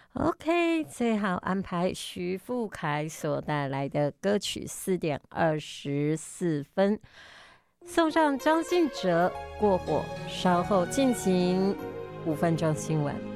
OK，最好安排徐富凯所带来的歌曲4:24，送上张信哲过火，稍后进行5分钟新闻。